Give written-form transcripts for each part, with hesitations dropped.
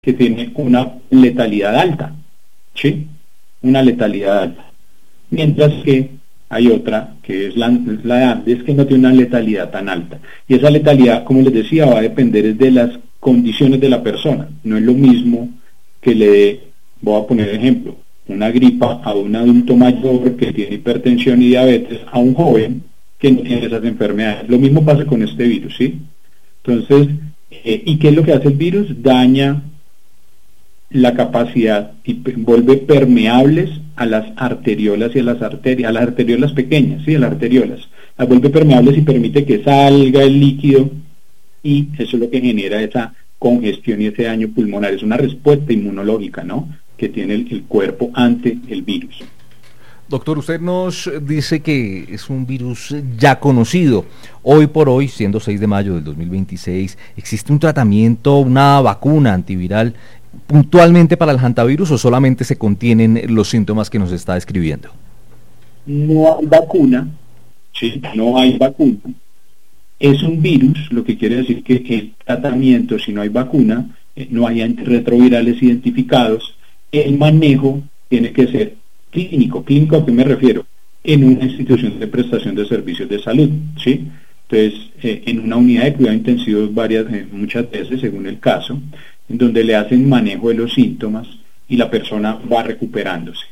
que tiene una letalidad alta, ¿sí? Una letalidad alta. Mientras que hay otra, que es la de Andes, que no tiene una letalidad tan alta. Y esa letalidad, como les decía, va a depender de las condiciones de la persona. No es lo mismo que le dé, voy a poner ejemplo, una gripa a un adulto mayor que tiene hipertensión y diabetes, a un joven que no tiene esas enfermedades. Lo mismo pasa con este virus, ¿sí? Entonces, ¿y qué es lo que hace el virus? Daña la capacidad y vuelve permeables a las arteriolas y a las arteriolas pequeñas, ¿sí? A las arteriolas. Las vuelve permeables y permite que salga el líquido, y eso es lo que genera esa congestión y ese daño pulmonar. Es una respuesta inmunológica, ¿no?, que tiene el cuerpo ante el virus. Doctor, usted nos dice que es un virus ya conocido. Hoy por hoy, siendo 6 de mayo del 2026, ¿existe un tratamiento, una vacuna antiviral puntualmente para el hantavirus o solamente se contienen los síntomas que nos está describiendo? No hay vacuna, sí, no hay vacuna. Es un virus, lo que quiere decir que el tratamiento, si no hay vacuna, no hay antirretrovirales identificados, el manejo tiene que ser clínico. ¿Clínico a qué me refiero? En una institución de prestación de servicios de salud, ¿sí? Entonces, en una unidad de cuidado intensivo muchas veces, según el caso, en donde le hacen manejo de los síntomas y la persona va recuperándose.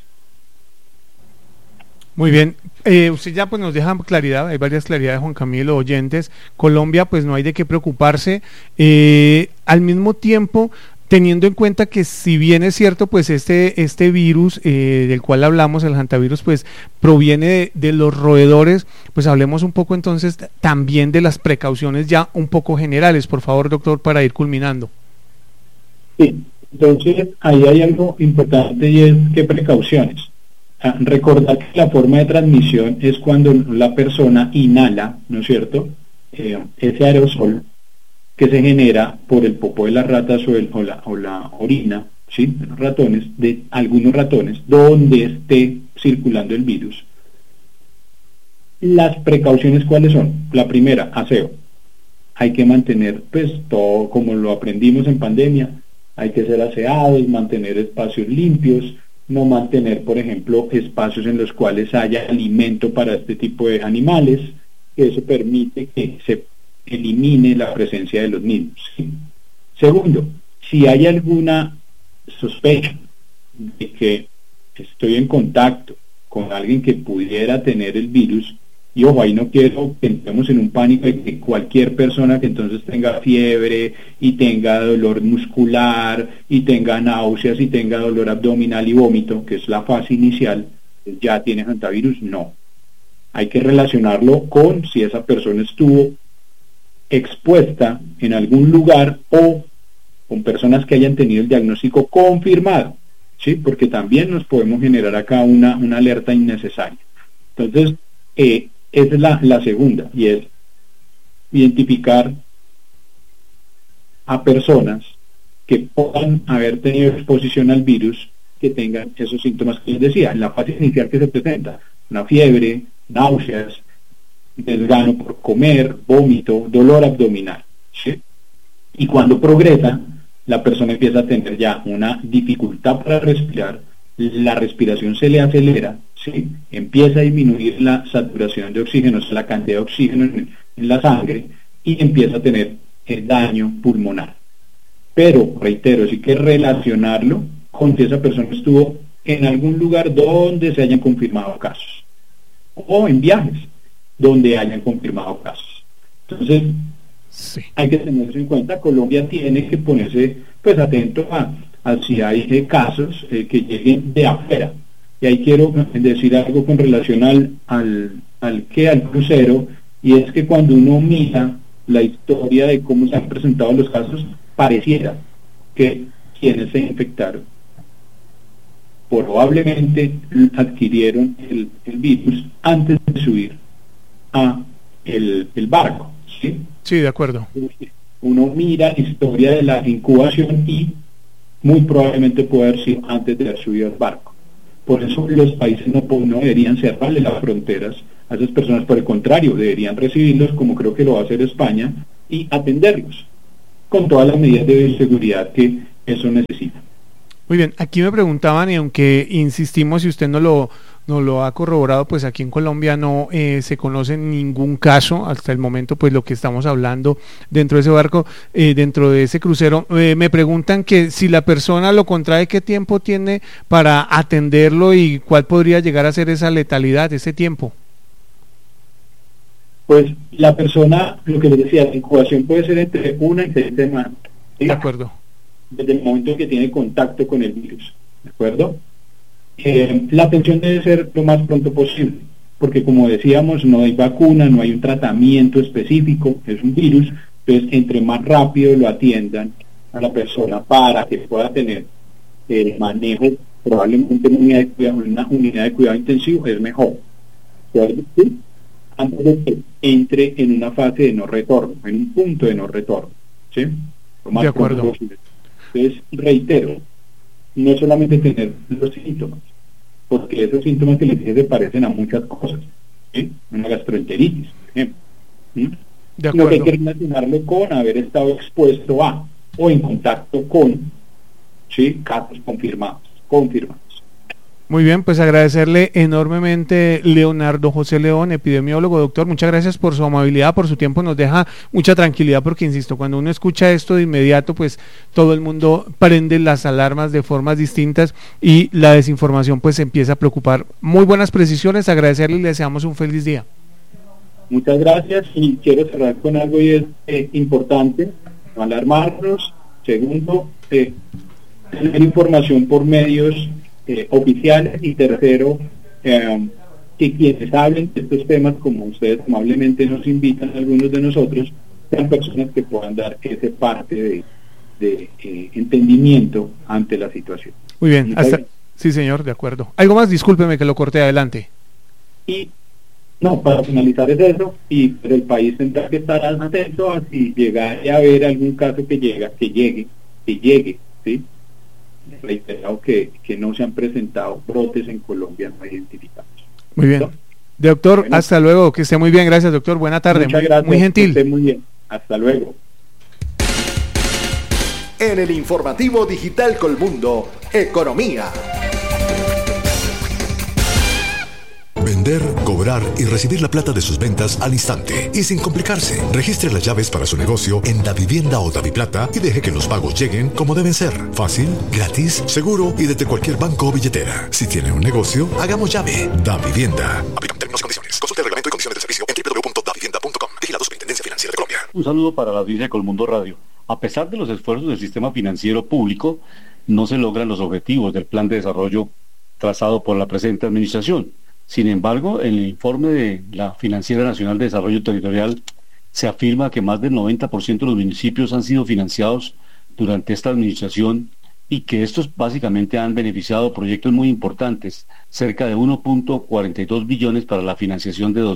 Muy bien, usted ya pues nos deja claridad, hay varias claridades, Juan Camilo, oyentes. Colombia pues no hay de qué preocuparse, al mismo tiempo teniendo en cuenta que si bien es cierto pues este virus del cual hablamos, el hantavirus, pues proviene de los roedores, pues hablemos un poco entonces también de las precauciones ya un poco generales, por favor, doctor, para ir culminando. Sí, entonces ahí hay algo importante, y es qué precauciones. Recordar que la forma de transmisión es cuando la persona inhala, ¿no es cierto?, ese aerosol que se genera por el popó de las ratas o la orina, ¿sí?, de los ratones, de algunos ratones, donde esté circulando el virus. Las precauciones, ¿cuáles son? La primera, aseo. Hay que mantener pues todo como lo aprendimos en pandemia, hay que ser aseados, mantener espacios limpios, no mantener, por ejemplo, espacios en los cuales haya alimento para este tipo de animales, que eso permite que se elimine la presencia de los mismos, ¿sí? Segundo, si hay alguna sospecha de que estoy en contacto con alguien que pudiera tener el virus, y ojo, ahí no quiero que entremos en un pánico de que cualquier persona que entonces tenga fiebre y tenga dolor muscular y tenga náuseas y tenga dolor abdominal y vómito, que es la fase inicial, ya tiene hantavirus. No. Hay que relacionarlo con si esa persona estuvo expuesta en algún lugar o con personas que hayan tenido el diagnóstico confirmado, ¿sí? Porque también nos podemos generar acá una alerta innecesaria. Entonces, esa es la segunda, y es identificar a personas que puedan haber tenido exposición al virus, que tengan esos síntomas que les decía, en la fase inicial que se presenta, una fiebre, náuseas, desgano por comer, vómito, dolor abdominal, ¿sí? Y cuando progresa, la persona empieza a tener ya una dificultad para respirar, la respiración se le acelera, ¿sí?, empieza a disminuir la saturación de oxígeno, o sea, la cantidad de oxígeno en la sangre, y empieza a tener daño pulmonar. Pero, reitero, sí que relacionarlo con que esa persona estuvo en algún lugar donde se hayan confirmado casos, o en viajes donde hayan confirmado casos. Entonces, sí, hay que tener eso en cuenta. Colombia tiene que ponerse pues atento a si hay casos que lleguen de afuera. Y ahí quiero decir algo con relación al crucero, y es que cuando uno mira la historia de cómo se han presentado los casos, pareciera que quienes se infectaron probablemente adquirieron el virus antes de subir a el barco, ¿sí? Sí, de acuerdo. Uno mira la historia de la incubación y muy probablemente puede haber sido antes de haber subido al barco. Por eso los países no deberían cerrarle las fronteras a esas personas, por el contrario, deberían recibirlos, como creo que lo va a hacer España, y atenderlos con todas las medidas de seguridad que eso necesita. Muy bien, aquí me preguntaban, y aunque insistimos, si usted no lo ha corroborado, pues aquí en Colombia no se conoce ningún caso hasta el momento, pues lo que estamos hablando dentro de ese barco, dentro de ese crucero. Me preguntan que si la persona lo contrae, ¿qué tiempo tiene para atenderlo y cuál podría llegar a ser esa letalidad, ese tiempo? Pues la persona, lo que les decía, la incubación puede ser entre 1 y 6 semanas. ¿Sí? De acuerdo. Desde el momento en que tiene contacto con el virus, ¿de acuerdo? La atención debe ser lo más pronto posible, porque como decíamos, no hay vacuna, no hay un tratamiento específico, es un virus, entonces entre más rápido lo atiendan a la persona para que pueda tener el manejo, probablemente en una unidad de cuidado intensivo, es mejor. ¿Sí? Antes de que entre en una fase de no retorno, en un punto de no retorno, ¿sí? Lo más de acuerdo. pronto posible. Entonces, reitero, no solamente tener los síntomas, porque esos síntomas que les dije se parecen a muchas cosas, ¿sí? Una gastroenteritis, por ejemplo. ¿Sí? De Lo que hay acuerdo. que relacionarlo con haber estado expuesto a o en contacto con, ¿sí? Casos confirmados. Muy bien, pues agradecerle enormemente, Leonardo José León, epidemiólogo. Doctor, muchas gracias por su amabilidad, por su tiempo, nos deja mucha tranquilidad, porque insisto, cuando uno escucha esto de inmediato, pues todo el mundo prende las alarmas de formas distintas y la desinformación pues empieza a preocupar. Muy buenas precisiones, agradecerle y le deseamos un feliz día. Muchas gracias, y quiero cerrar con algo y es importante, no alarmarnos. Segundo, tener información por medios oficiales, y tercero, que quienes hablen de estos temas, como ustedes amablemente nos invitan, algunos de nosotros, sean personas que puedan dar ese parte de entendimiento ante la situación. Muy bien, sí señor, de acuerdo. ¿Algo más? Discúlpeme que lo corté, adelante. Y no, para finalizar es eso, y pero el país tendrá que estar atento a si llega a haber algún caso que llegue, ¿sí? Reiterado que no se han presentado brotes en Colombia no identificados. Muy bien. ¿No? Doctor, Bueno, hasta luego, que esté muy bien, gracias doctor, buena tarde. Muchas gracias, muy gentil. que esté muy bien, hasta luego. En el informativo digital Colmundo, Economía. Vender, cobrar y recibir la plata de sus ventas al instante y sin complicarse. Registre las llaves para su negocio en Davivienda o Daviplata y deje que los pagos lleguen como deben ser. Fácil, gratis, seguro y desde cualquier banco o billetera. Si tiene un negocio, hagamos llave. Davivienda. Aplican términos y condiciones. Consulte el reglamento y condiciones del servicio en www.davivienda.com. Vigilado Superintendencia Financiera de Colombia. Un saludo para la audiencia de Colmundo Radio. A pesar de los esfuerzos del sistema financiero público, no se logran los objetivos del plan de desarrollo trazado por la presente administración. Sin embargo, en el informe de la Financiera Nacional de Desarrollo Territorial se afirma que más del 90% de los municipios han sido financiados durante esta administración y que estos básicamente han beneficiado proyectos muy importantes, cerca de 1.42 billones para la financiación de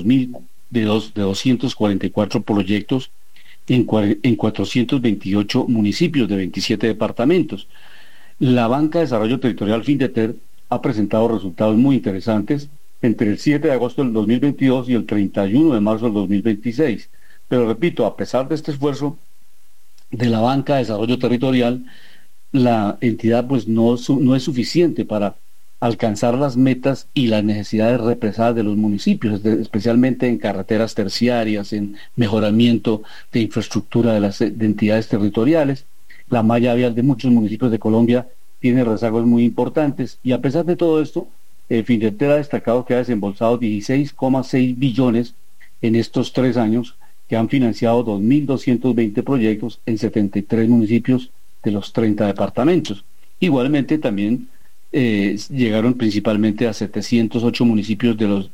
244 proyectos en 428 municipios de 27 departamentos. La Banca de Desarrollo Territorial Findeter ha presentado resultados muy interesantes entre el 7 de agosto del 2022 y el 31 de marzo del 2026. Pero repito, a pesar de este esfuerzo de la Banca de Desarrollo Territorial, la entidad pues no es suficiente para alcanzar las metas y las necesidades represadas de los municipios, especialmente en carreteras terciarias, en mejoramiento de infraestructura de entidades territoriales. La malla vial de muchos municipios de Colombia tiene rezagos muy importantes, y a pesar de todo esto, Findeter ha destacado que ha desembolsado 16,6 billones en estos 3 años, que han financiado 2.220 proyectos en 73 municipios de los 30 departamentos. Igualmente también llegaron principalmente a 708 municipios el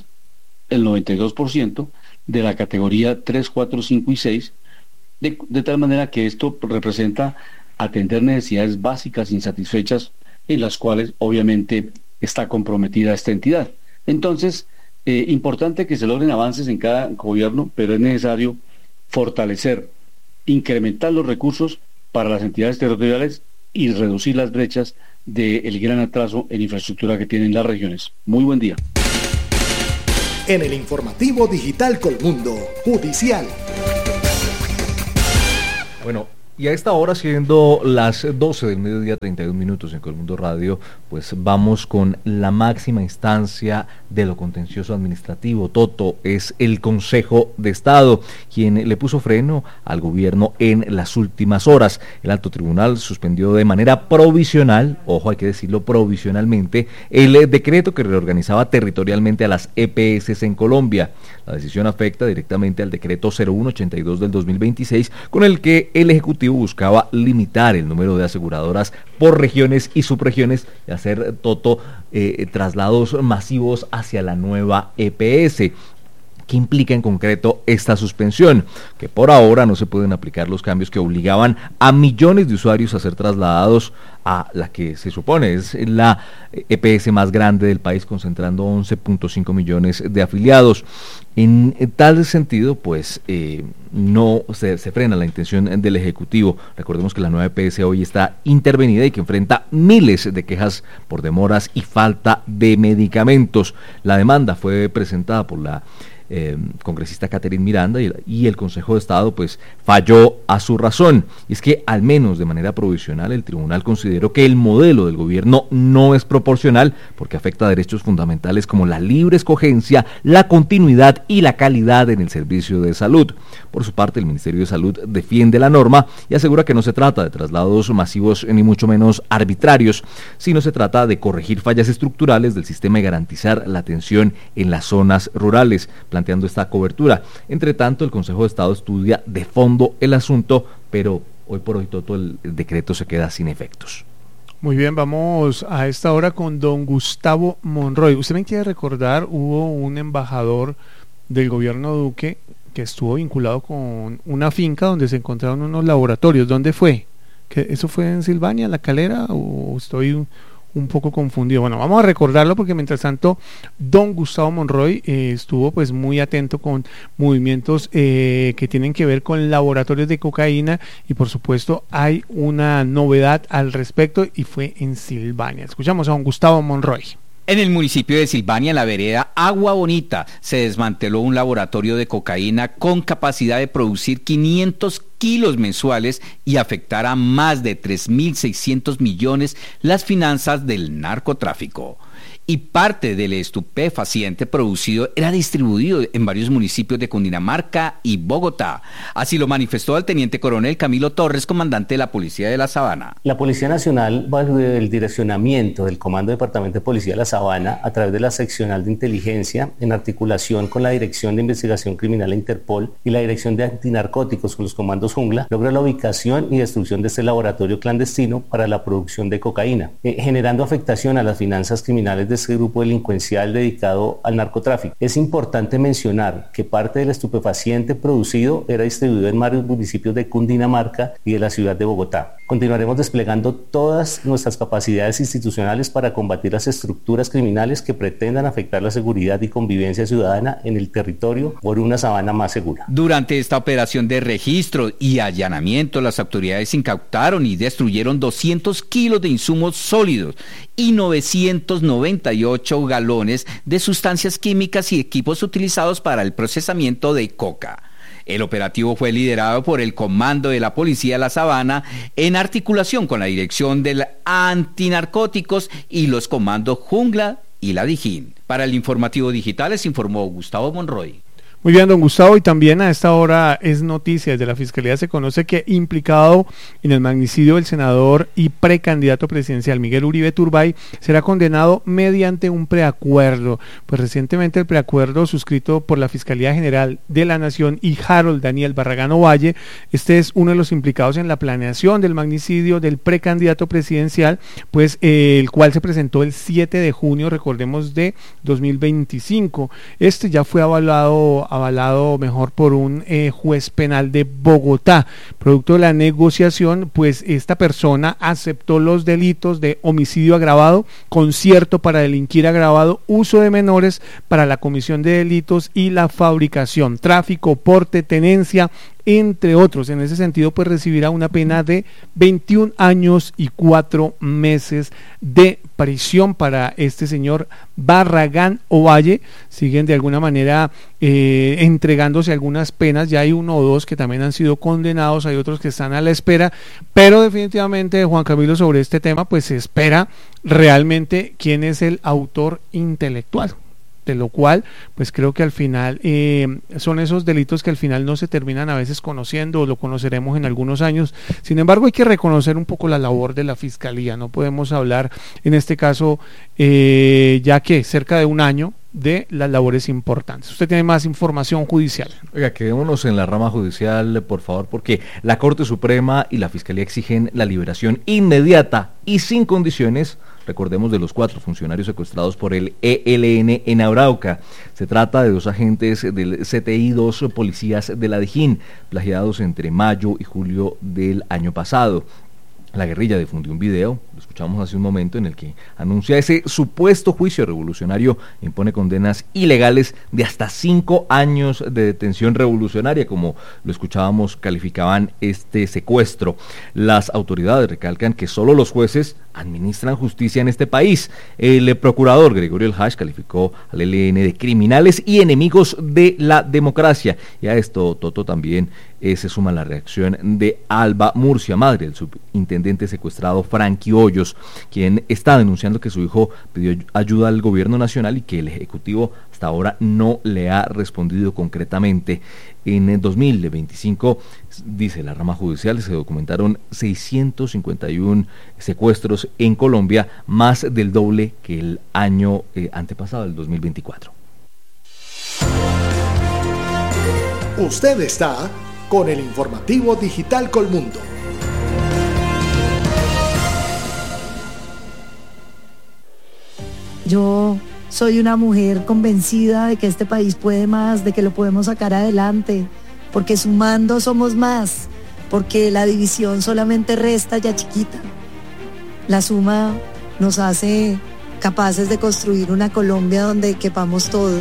92% de la categoría 3, 4, 5 y 6, de tal manera que esto representa atender necesidades básicas insatisfechas, en las cuales obviamente está comprometida esta entidad. Entonces, importante que se logren avances en cada gobierno, pero es necesario fortalecer, incrementar los recursos para las entidades territoriales y reducir las brechas del gran atraso en infraestructura que tienen las regiones. Muy buen día. En el informativo digital Colmundo, Judicial. Bueno, Y a esta hora, siendo las 12 del mediodía, 31 minutos en Colmundo Radio, pues vamos con la máxima instancia de lo contencioso administrativo. Toto, es el Consejo de Estado quien le puso freno al gobierno en las últimas horas. El Alto Tribunal suspendió de manera provisional, ojo, hay que decirlo provisionalmente, el decreto que reorganizaba territorialmente a las EPS en Colombia. La decisión afecta directamente al decreto 0182 del 2026, con el que el Ejecutivo buscaba limitar el número de aseguradoras por regiones y subregiones y hacer traslados masivos hacia la nueva EPS. ¿Qué implica en concreto esta suspensión? Que por ahora no se pueden aplicar los cambios que obligaban a millones de usuarios a ser trasladados a la que se supone es la EPS más grande del país, concentrando 11.5 millones de afiliados. En tal sentido, pues no se frena la intención del Ejecutivo. Recordemos que la nueva EPS hoy está intervenida y que enfrenta miles de quejas por demoras y falta de medicamentos. La demanda fue presentada por la congresista Catherine Miranda y el Consejo de Estado pues falló a su razón. Y es que al menos de manera provisional el tribunal consideró que el modelo del gobierno no es proporcional porque afecta a derechos fundamentales como la libre escogencia, la continuidad y la calidad en el servicio de salud. Por su parte, el Ministerio de Salud defiende la norma y asegura que no se trata de traslados masivos ni mucho menos arbitrarios, sino se trata de corregir fallas estructurales del sistema y garantizar la atención en las zonas rurales, planteando esta cobertura. Entre tanto, el Consejo de Estado estudia de fondo el asunto, pero hoy por hoy todo el decreto se queda sin efectos. Muy bien, vamos a esta hora con don Gustavo Monroy. Usted me quiere recordar, hubo un embajador del gobierno Duque que estuvo vinculado con una finca donde se encontraron unos laboratorios. ¿Dónde fue? ¿Que eso fue en Silvania, La Calera, o estoy un poco confundido? Bueno, vamos a recordarlo porque mientras tanto don Gustavo Monroy estuvo pues muy atento con movimientos que tienen que ver con laboratorios de cocaína y por supuesto hay una novedad al respecto y fue en Silvania. Escuchamos a don Gustavo Monroy. En el municipio de Silvania, en la vereda Agua Bonita, se desmanteló un laboratorio de cocaína con capacidad de producir 500 kilos mensuales y afectar a más de 3.600 millones las finanzas del narcotráfico. Y parte del estupefaciente producido era distribuido en varios municipios de Cundinamarca y Bogotá. Así lo manifestó el teniente coronel Camilo Torres, comandante de la Policía de la Sabana. La Policía Nacional, bajo el direccionamiento del Comando Departamento de Policía de la Sabana, a través de la Seccional de Inteligencia, en articulación con la Dirección de Investigación Criminal Interpol y la Dirección de Antinarcóticos con los comandos Jungla, logra la ubicación y destrucción de este laboratorio clandestino para la producción de cocaína, generando afectación a las finanzas criminales de ese grupo delincuencial dedicado al narcotráfico. Es importante mencionar que parte del estupefaciente producido era distribuido en varios municipios de Cundinamarca y de la ciudad de Bogotá. Continuaremos desplegando todas nuestras capacidades institucionales para combatir las estructuras criminales que pretendan afectar la seguridad y convivencia ciudadana en el territorio por una Sabana más segura. Durante esta operación de registro y allanamiento, las autoridades incautaron y destruyeron 200 kilos de insumos sólidos y 998 galones de sustancias químicas y equipos utilizados para el procesamiento de coca. El operativo fue liderado por el Comando de la Policía de la Sabana en articulación con la Dirección de Antinarcóticos y los comandos Jungla y la Dijín. Para el Informativo Digital les informó Gustavo Monroy. Muy bien, don Gustavo, y también a esta hora es noticia, desde la Fiscalía se conoce que implicado en el magnicidio del senador y precandidato presidencial Miguel Uribe Turbay será condenado mediante un preacuerdo. Pues recientemente el preacuerdo suscrito por la Fiscalía General de la Nación y Harold Daniel Barragán Ovalle, este es uno de los implicados en la planeación del magnicidio del precandidato presidencial, pues el cual se presentó el 7 de junio, recordemos, de 2025. Este ya fue avalado mejor por un juez penal de Bogotá. Producto de la negociación, pues esta persona aceptó los delitos de homicidio agravado, concierto para delinquir agravado, uso de menores para la comisión de delitos y la fabricación, tráfico, porte, tenencia, entre otros. En ese sentido, pues recibirá una pena de 21 años y 4 meses de prisión para este señor Barragán Ovalle. Siguen de alguna manera entregándose algunas penas, ya hay 1 o 2 que también han sido condenados, hay otros que están a la espera, pero definitivamente, Juan Camilo, sobre este tema pues se espera realmente quién es el autor intelectual, de lo cual pues creo que al final son esos delitos que al final no se terminan a veces conociendo, o lo conoceremos en algunos años. Sin embargo, hay que reconocer un poco la labor de la Fiscalía. No podemos hablar en este caso ya que cerca de 1 año de las labores importantes. Usted tiene más información judicial. Oiga, quedémonos en la rama judicial, por favor, porque la Corte Suprema y la Fiscalía exigen la liberación inmediata y sin condiciones, recordemos, de los 4 funcionarios secuestrados por el ELN en Arauca. Se trata de 2 agentes del CTI, 2 policías de la DIJÍN, plagiados entre mayo y julio del año pasado. La guerrilla difundió un video, lo escuchamos hace un momento, en el que anuncia ese supuesto juicio revolucionario e impone condenas ilegales de hasta 5 años de detención revolucionaria, como lo escuchábamos, calificaban este secuestro. Las autoridades recalcan que solo los jueces administran justicia en este país. El procurador Gregorio El Hash calificó al ELN de criminales y enemigos de la democracia. Y a esto, Toto, también se suma la reacción de Alba Murcia, madre del subintendente secuestrado Frankie Hoyos, quien está denunciando que su hijo pidió ayuda al gobierno nacional y que el Ejecutivo hasta ahora no le ha respondido concretamente. En el 2025, dice la rama judicial, se documentaron 651 secuestros en Colombia, más del doble que el año antepasado, el 2024. Usted está con el informativo Digital Colmundo. Yo soy una mujer convencida de que este país puede más, de que lo podemos sacar adelante, porque sumando somos más, porque la división solamente resta ya chiquita. La suma nos hace capaces de construir una Colombia donde quepamos todo.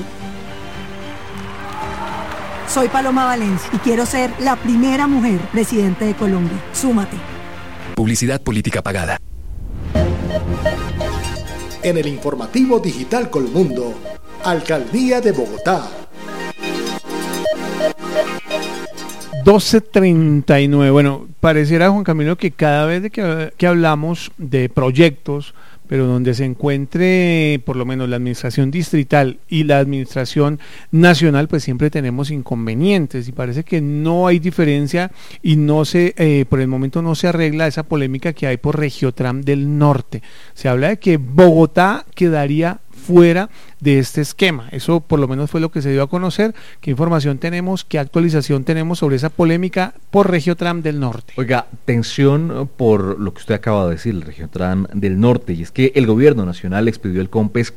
Soy Paloma Valencia y quiero ser la primera mujer presidente de Colombia. Súmate. Publicidad política pagada. En el informativo Digital Colmundo, Alcaldía de Bogotá. 12:39. Bueno, pareciera, Juan Camilo, que cada vez que hablamos de proyectos, pero donde se encuentre por lo menos la administración distrital y la administración nacional, pues siempre tenemos inconvenientes, y parece que no hay diferencia y no se, por el momento no se arregla esa polémica que hay por Regiotram del Norte. Se habla de que Bogotá quedaría fuera de este esquema. Eso por lo menos fue lo que se dio a conocer. ¿Qué información tenemos, qué actualización tenemos sobre esa polémica por Regiotram del Norte? Oiga, tensión por lo que usted acaba de decir, el Regiotram del Norte, y es que el gobierno nacional expidió el COMPES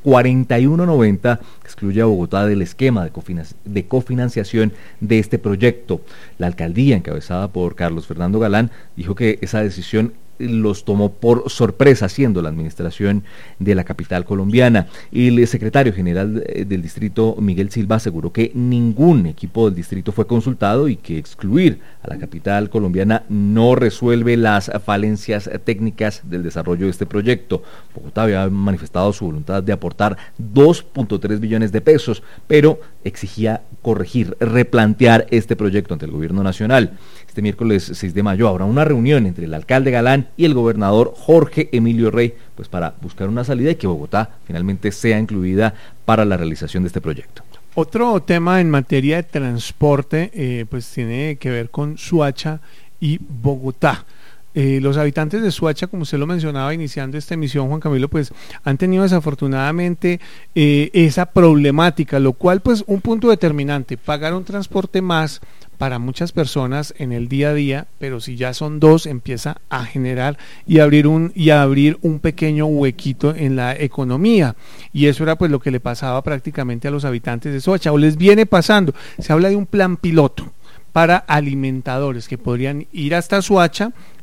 4190, que excluye a Bogotá del esquema de cofinanciación de este proyecto. La alcaldía, encabezada por Carlos Fernando Galán, dijo que esa decisión los tomó por sorpresa, siendo la administración de la capital colombiana. El secretario general del distrito, Miguel Silva, aseguró que ningún equipo del distrito fue consultado y que excluir a la capital colombiana no resuelve las falencias técnicas del desarrollo de este proyecto. Bogotá había manifestado su voluntad de aportar 2.3 billones de pesos, pero exigía corregir, replantear este proyecto ante el gobierno nacional. Este miércoles 6 de mayo habrá una reunión entre el alcalde Galán y el gobernador Jorge Emilio Rey, pues para buscar una salida y que Bogotá finalmente sea incluida para la realización de este proyecto. Otro tema en materia de transporte, pues tiene que ver con Soacha y Bogotá. Los habitantes de Soacha, como usted lo mencionaba iniciando esta emisión, Juan Camilo, pues han tenido desafortunadamente esa problemática, lo cual pues un punto determinante, pagar un transporte más para muchas personas en el día a día, pero si ya son 2 empieza a generar y abrir un pequeño huequito en la economía, y eso era pues lo que le pasaba prácticamente a los habitantes de Soacha, o les viene pasando. Se habla de un plan piloto para alimentadores que podrían ir hasta Soacha,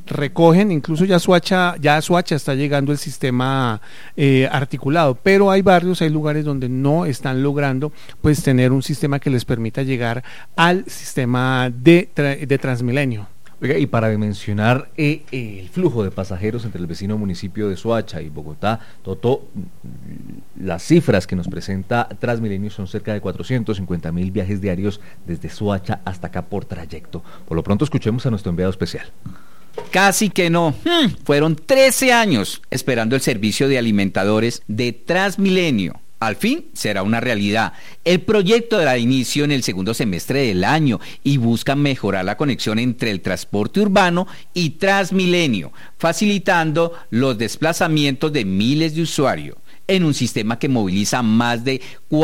recogen, incluso ya a Soacha está llegando el sistema articulado, pero hay barrios, hay lugares donde no están logrando pues tener un sistema que les permita llegar al sistema de Transmilenio. Oiga, y para dimensionar el flujo de pasajeros entre el vecino municipio de Soacha y Bogotá, Toto, las cifras que nos presenta Transmilenio son cerca de 450.000 viajes diarios desde Soacha hasta acá por trayecto. Por lo pronto escuchemos a nuestro enviado especial. Casi que no. Fueron 13 años esperando el servicio de alimentadores de Transmilenio. Al fin será una realidad. El proyecto dará inicio en el segundo semestre del año y busca mejorar la conexión entre el transporte urbano y Transmilenio, facilitando los desplazamientos de miles de usuarios en un sistema que moviliza más de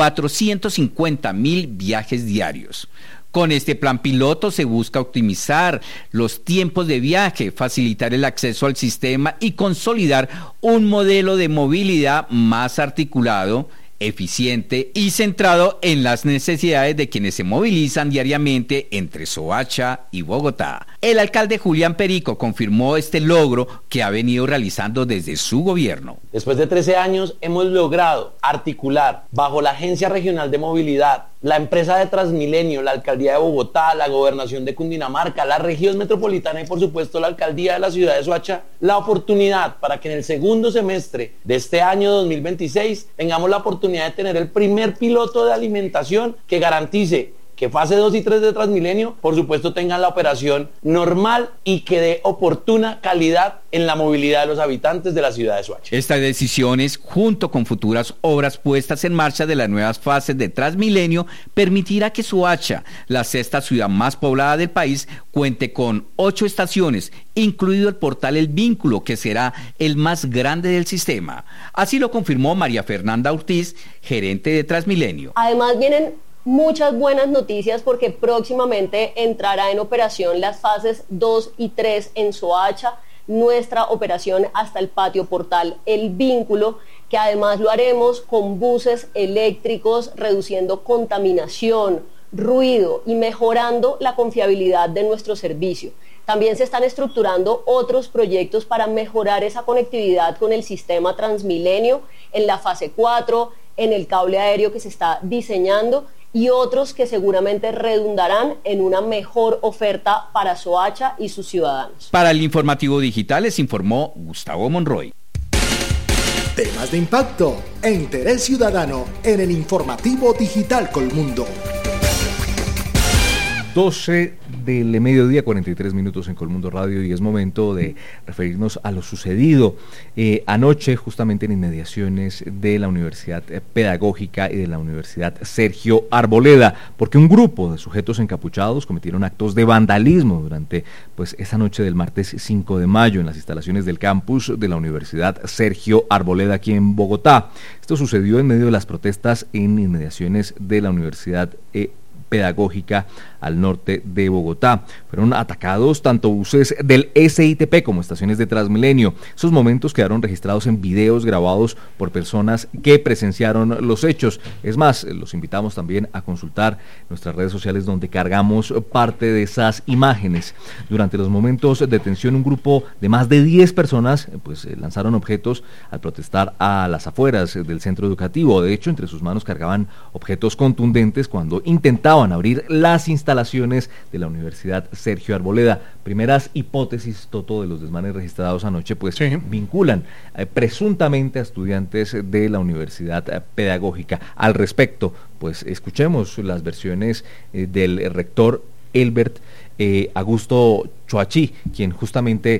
450.000 viajes diarios. Con este plan piloto se busca optimizar los tiempos de viaje, facilitar el acceso al sistema y consolidar un modelo de movilidad más articulado, eficiente y centrado en las necesidades de quienes se movilizan diariamente entre Soacha y Bogotá. El alcalde Julián Perico confirmó este logro que ha venido realizando desde su gobierno. Después de 13 años hemos logrado articular bajo la Agencia Regional de Movilidad, la empresa de Transmilenio, la Alcaldía de Bogotá, la Gobernación de Cundinamarca, la Región Metropolitana y por supuesto la Alcaldía de la ciudad de Soacha, la oportunidad para que en el segundo semestre de este año 2026 tengamos la oportunidad de tener el primer piloto de alimentación que garantice que fase 2 y 3 de Transmilenio, por supuesto, tengan la operación normal y que dé oportuna calidad en la movilidad de los habitantes de la ciudad de Soacha. Estas decisiones, junto con futuras obras puestas en marcha de las nuevas fases de Transmilenio, permitirá que Soacha, la sexta ciudad más poblada del país, cuente con 8 estaciones, incluido el portal El Vínculo, que será el más grande del sistema. Así lo confirmó María Fernanda Ortiz, gerente de Transmilenio. Además vienen muchas buenas noticias porque próximamente entrará en operación las fases 2 y 3 en Soacha, nuestra operación hasta el patio portal El Vínculo, que además lo haremos con buses eléctricos, reduciendo contaminación, ruido y mejorando la confiabilidad de nuestro servicio. También se están estructurando otros proyectos para mejorar esa conectividad con el sistema Transmilenio en la fase 4, en el cable aéreo que se está diseñando, y otros que seguramente redundarán en una mejor oferta para Soacha y sus ciudadanos. Para el Informativo Digital les informó Gustavo Monroy. Temas de impacto e interés ciudadano en el Informativo Digital Colmundo. 12 del mediodía, 43 minutos en Colmundo Radio, y es momento de referirnos a lo sucedido anoche justamente en inmediaciones de la Universidad Pedagógica y de la Universidad Sergio Arboleda, porque un grupo de sujetos encapuchados cometieron actos de vandalismo durante esa noche del martes 5 de mayo en las instalaciones del campus de la Universidad Sergio Arboleda aquí en Bogotá. Esto sucedió en medio de las protestas en inmediaciones de la Universidad Pedagógica al norte de Bogotá. Fueron atacados tanto buses del SITP como estaciones de Transmilenio. Esos momentos quedaron registrados en videos grabados por personas que presenciaron los hechos. Es más, los invitamos también a consultar nuestras redes sociales donde cargamos parte de esas imágenes. Durante los momentos de tensión, un grupo de más de 10 personas lanzaron objetos al protestar a las afueras del centro educativo. De hecho, entre sus manos cargaban objetos contundentes cuando intentaban abrir las instalaciones de la Universidad Sergio Arboleda. Primeras hipótesis, Toto, de los desmanes registrados anoche, vinculan presuntamente a estudiantes de la Universidad Pedagógica. Al respecto, escuchemos las versiones del rector Elbert Augusto Choachí, quien justamente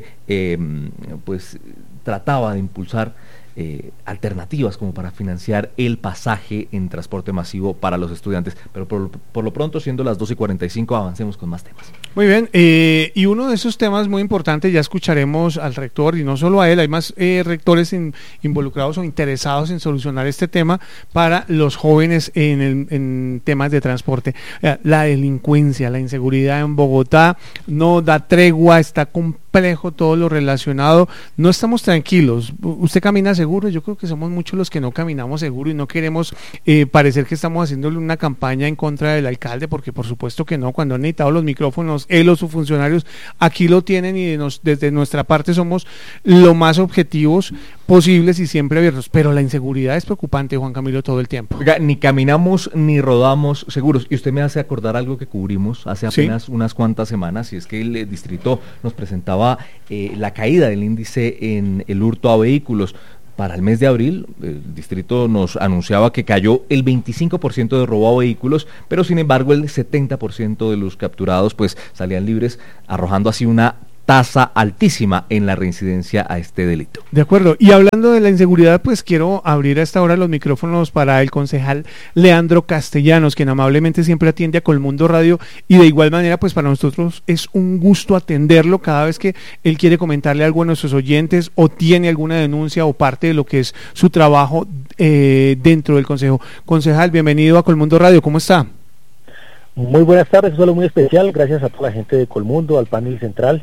trataba de impulsar alternativas como para financiar el pasaje en transporte masivo para los estudiantes. Pero por lo pronto, siendo las 12:45, avancemos con más temas. Muy bien, y uno de esos temas muy importantes, ya escucharemos al rector, y no solo a él, hay más rectores involucrados o interesados en solucionar este tema para los jóvenes en temas de transporte. La delincuencia, la inseguridad en Bogotá no da tregua, está complejo todo lo relacionado, no estamos tranquilos. ¿Usted camina seguro seguros. Yo creo que somos muchos los que no caminamos seguros y no queremos parecer que estamos haciéndole una campaña en contra del alcalde, porque por supuesto que no. Cuando han necesitado los micrófonos, él o sus funcionarios aquí lo tienen, y desde nuestra parte somos lo más objetivos posibles y siempre abiertos, pero la inseguridad es preocupante, Juan Camilo, todo el tiempo. Oiga, ni caminamos ni rodamos seguros, y usted me hace acordar algo que cubrimos hace apenas unas cuantas semanas, y es que el distrito nos presentaba la caída del índice en el hurto a vehículos. Para el mes de abril, el distrito nos anunciaba que cayó el 25% de robo a vehículos, pero sin embargo el 70% de los capturados pues salían libres, arrojando así una tasa altísima en la reincidencia a este delito. De acuerdo, y hablando de la inseguridad, pues quiero abrir a esta hora los micrófonos para el concejal Leandro Castellanos, quien amablemente siempre atiende a Colmundo Radio, y de igual manera pues para nosotros es un gusto atenderlo cada vez que él quiere comentarle algo a nuestros oyentes o tiene alguna denuncia o parte de lo que es su trabajo dentro del consejo. Concejal, bienvenido a Colmundo Radio, ¿cómo está? Muy buenas tardes, un saludo muy especial, gracias a toda la gente de Colmundo, al panel central,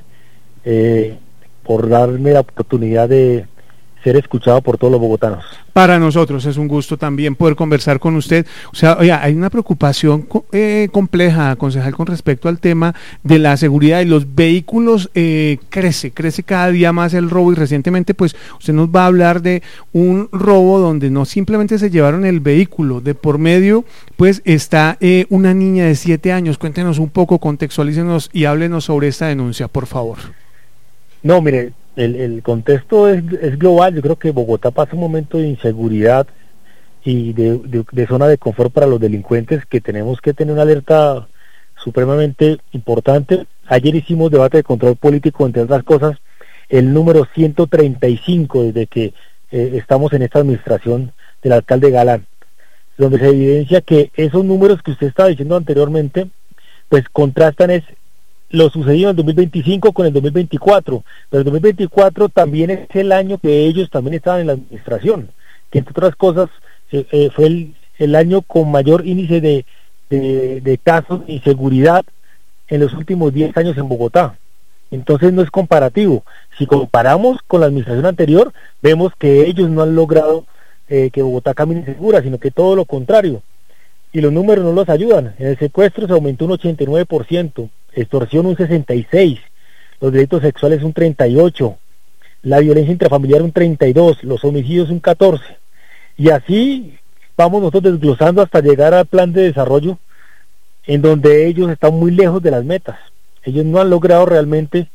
por darme la oportunidad de ser escuchado por todos los bogotanos. Para nosotros es un gusto también poder conversar con usted. O sea, oye, hay una preocupación compleja, concejal, con respecto al tema de la seguridad y los vehículos. Crece cada día más el robo, y recientemente pues usted nos va a hablar de un robo donde no simplemente se llevaron el vehículo, de por medio pues está una niña de 7 años. Cuéntenos un poco, contextualícenos y háblenos sobre esta denuncia, por favor. No, mire, el contexto es global. Yo creo que Bogotá pasa un momento de inseguridad y de zona de confort para los delincuentes, que tenemos que tener una alerta supremamente importante. Ayer hicimos debate de control político, entre otras cosas, el número 135 desde que estamos en esta administración del alcalde Galán, donde se evidencia que esos números que usted estaba diciendo anteriormente, pues contrastan lo sucedido en el 2025 con el 2024, pero el 2024 también es el año que ellos también estaban en la administración, que entre otras cosas fue el año con mayor índice de casos de inseguridad en los últimos 10 años en Bogotá. Entonces no es comparativo. Si comparamos con la administración anterior, vemos que ellos no han logrado que Bogotá camine segura, sino que todo lo contrario. Y los números no los ayudan. En el secuestro se aumentó un 89%, extorsión un 66%, los delitos sexuales un 38%, la violencia intrafamiliar un 32%, los homicidios un 14%. Y así vamos nosotros desglosando hasta llegar al plan de desarrollo, en donde ellos están muy lejos de las metas. Ellos no han logrado realmente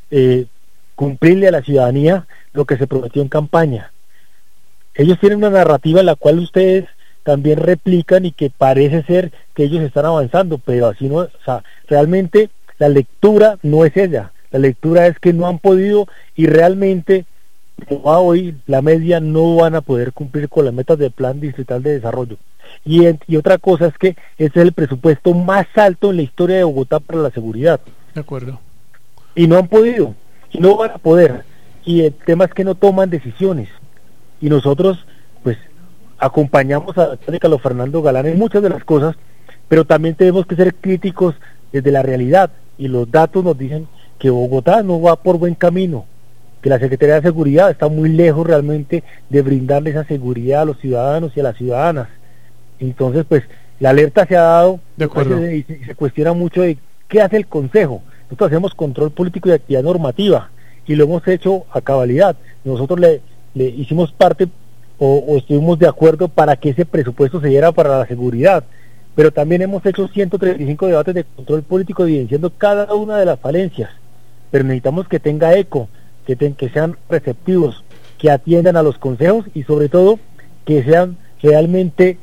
cumplirle a la ciudadanía lo que se prometió en campaña. Ellos tienen una narrativa en la cual ustedes también replican y que parece ser que ellos están avanzando, pero así no, o sea, realmente la lectura no es ella, la lectura es que no han podido, y realmente como va hoy la media, no van a poder cumplir con las metas del plan distrital de desarrollo. Y otra cosa es que ese es el presupuesto más alto en la historia de Bogotá para la seguridad. De acuerdo. Y no han podido, y no van a poder, y el tema es que no toman decisiones, y nosotros pues acompañamos a Carlos Fernando Galán en muchas de las cosas, pero también tenemos que ser críticos desde la realidad, y los datos nos dicen que Bogotá no va por buen camino, que la Secretaría de Seguridad está muy lejos realmente de brindarle esa seguridad a los ciudadanos y a las ciudadanas. Entonces pues la alerta se ha dado, y se cuestiona mucho de qué hace el Consejo. Nosotros hacemos control político y actividad normativa, y lo hemos hecho a cabalidad. Nosotros le hicimos parte o estuvimos de acuerdo para que ese presupuesto se diera para la seguridad, pero también hemos hecho 135 debates de control político evidenciando cada una de las falencias, pero necesitamos que tenga eco, que sean receptivos, que atiendan a los consejos, y sobre todo que sean realmente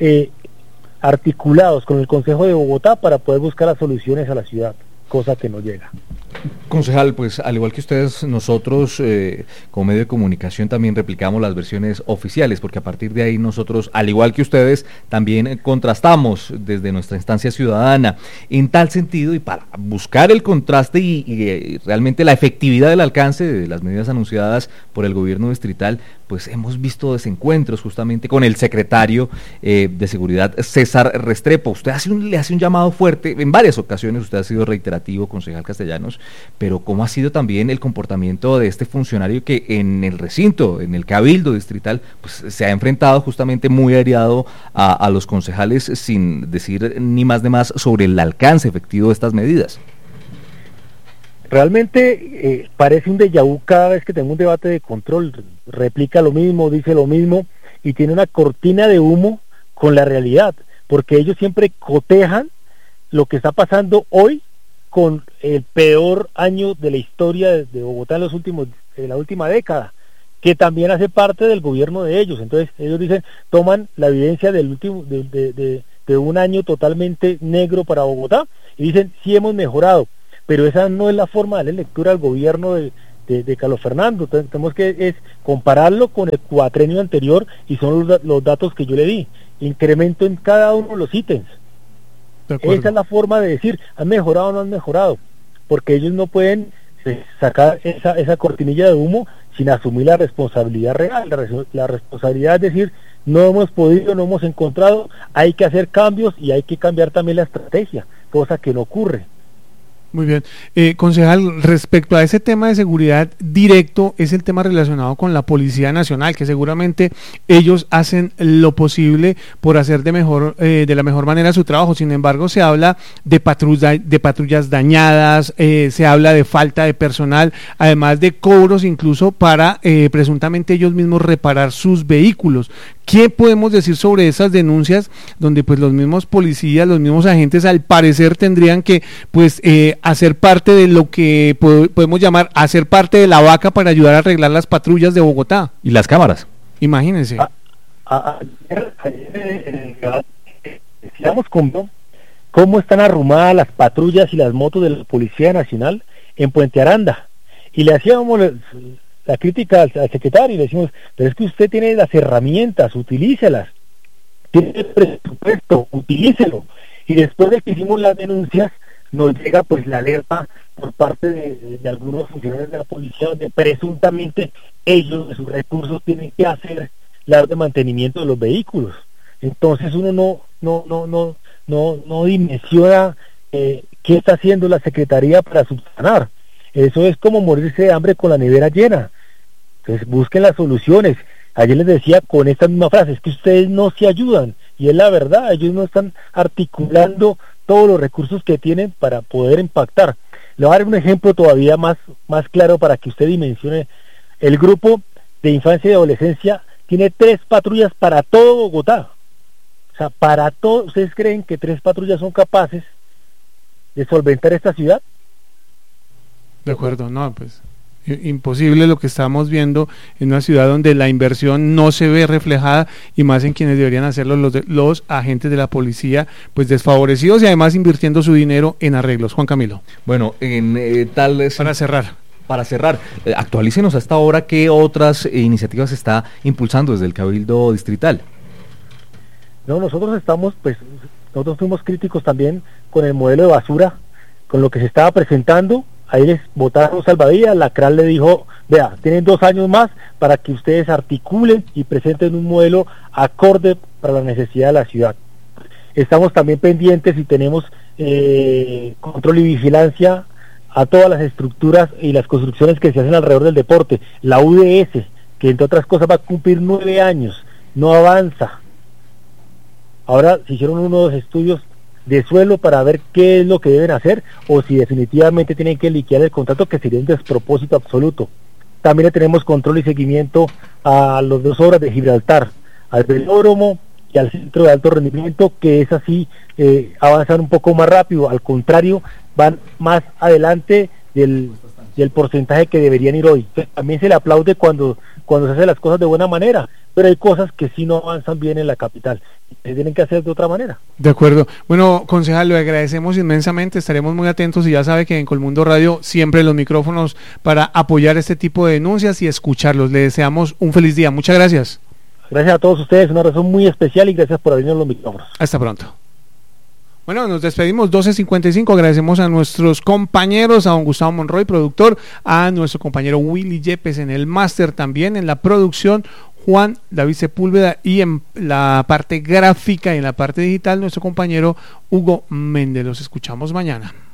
articulados con el Consejo de Bogotá para poder buscar las soluciones a la ciudad, cosa que no llega. Concejal, pues al igual que ustedes, nosotros como medio de comunicación también replicamos las versiones oficiales, porque a partir de ahí nosotros, al igual que ustedes, también contrastamos desde nuestra instancia ciudadana. En tal sentido, y para buscar el contraste y realmente la efectividad del alcance de las medidas anunciadas por el gobierno distrital, pues hemos visto desencuentros justamente con el secretario de Seguridad, César Restrepo. Usted le hace un llamado fuerte, en varias ocasiones usted ha sido reiterativo, concejal Castellanos, pero ¿cómo ha sido también el comportamiento de este funcionario que en el recinto, en el Cabildo Distrital, pues se ha enfrentado justamente muy aireado a los concejales sin decir ni más ni más sobre el alcance efectivo de estas medidas? Realmente parece un déjà vu cada vez que tengo un debate de control, replica lo mismo, dice lo mismo y tiene una cortina de humo con la realidad, porque ellos siempre cotejan lo que está pasando hoy con el peor año de la historia de Bogotá en la última década, que también hace parte del gobierno de ellos. Entonces ellos dicen, toman la evidencia del último de un año totalmente negro para Bogotá y dicen, sí hemos mejorado. Pero esa no es la forma de darle lectura al gobierno de Carlos Fernando. Entonces, tenemos que compararlo con el cuatrenio anterior y son los datos que yo le di. Incremento en cada uno de los ítems. Esa es la forma de decir, ¿han mejorado o no han mejorado? Porque ellos no pueden sacar esa cortinilla de humo sin asumir la responsabilidad real. La responsabilidad es decir, no hemos podido, no hemos encontrado, hay que hacer cambios y hay que cambiar también la estrategia, cosa que no ocurre. Muy bien. Concejal, respecto a ese tema de seguridad directo, es el tema relacionado con la Policía Nacional, que seguramente ellos hacen lo posible por hacer de la mejor manera su trabajo. Sin embargo, se habla de patrullas dañadas, se habla de falta de personal, además de cobros incluso para presuntamente ellos mismos reparar sus vehículos. ¿Qué podemos decir sobre esas denuncias donde pues los mismos policías, los mismos agentes al parecer tendrían que pues hacer parte de lo que podemos llamar hacer parte de la vaca para ayudar a arreglar las patrullas de Bogotá? Y las cámaras. Imagínense. Ayer en el debate decíamos cómo están arrumadas las patrullas y las motos de la Policía Nacional en Puente Aranda. Y le hacíamos la crítica al secretario y le decimos, pero es que usted tiene las herramientas, utilícelas, tiene el presupuesto, utilícelo. Y después de que hicimos las denuncias, nos llega pues la alerta por parte de algunos funcionarios de la policía, donde presuntamente ellos de sus recursos tienen que hacer la de mantenimiento de los vehículos. Entonces uno no dimensiona qué está haciendo la Secretaría para subsanar. Eso es como morirse de hambre con la nevera llena. Entonces busquen las soluciones. Ayer les decía con esta misma frase, es que ustedes no se ayudan, y es la verdad, ellos no están articulando todos los recursos que tienen para poder impactar. Le voy a dar un ejemplo todavía más claro para que usted dimensione. El grupo de infancia y adolescencia tiene 3 patrullas para todo Bogotá. O sea, para todo. ¿Ustedes creen que 3 patrullas son capaces de solventar esta ciudad? De acuerdo, no, pues imposible lo que estamos viendo en una ciudad donde la inversión no se ve reflejada, y más en quienes deberían hacerlo los agentes de la policía, pues desfavorecidos y además invirtiendo su dinero en arreglos. Juan Camilo. Bueno, Para cerrar, actualícenos a esta hora qué otras iniciativas se está impulsando desde el Cabildo Distrital. No, nosotros fuimos críticos también con el modelo de basura, con lo que se estaba presentando. Ahí les votaron salvavidas, la CRAL le dijo, vea, tienen 2 años más para que ustedes articulen y presenten un modelo acorde para la necesidad de la ciudad. Estamos también pendientes y tenemos control y vigilancia a todas las estructuras y las construcciones que se hacen alrededor del deporte. La UDS, que entre otras cosas va a cumplir 9 años, no avanza. Ahora se hicieron unos estudios de suelo para ver qué es lo que deben hacer, o si definitivamente tienen que liquidar el contrato, que sería un despropósito absoluto. También le tenemos control y seguimiento a las 2 obras de Gibraltar, al velódromo y al centro de alto rendimiento, que es así, avanzan un poco más rápido, al contrario, van más adelante del porcentaje que deberían ir hoy. Entonces, también se le aplaude cuando se hacen las cosas de buena manera, pero hay cosas que sí no avanzan bien en la capital, se tienen que hacer de otra manera. De acuerdo. Bueno, concejal, lo agradecemos inmensamente, estaremos muy atentos, y ya sabe que en Colmundo Radio siempre los micrófonos para apoyar este tipo de denuncias y escucharlos. Le deseamos un feliz día. Muchas gracias. Gracias a todos ustedes, una razón muy especial, y gracias por abrirnos los micrófonos. Hasta pronto. Bueno, nos despedimos 12:55. Agradecemos a nuestros compañeros, a don Gustavo Monroy, productor, a nuestro compañero Willy Yepes en el máster, también en la producción, Juan David Sepúlveda, y en la parte gráfica y en la parte digital, nuestro compañero Hugo Méndez. Los escuchamos mañana.